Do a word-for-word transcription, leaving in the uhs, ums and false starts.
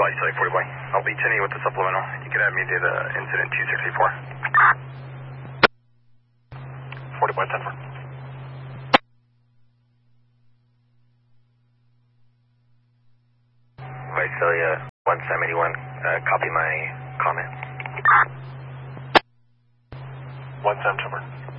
Visalia forty Boy. I'll be ten with the supplemental. You can have me to the incident two sixty-four. forty Boy, ten four. Visalia one seventy-one, uh, copy my comment. one seventy-one.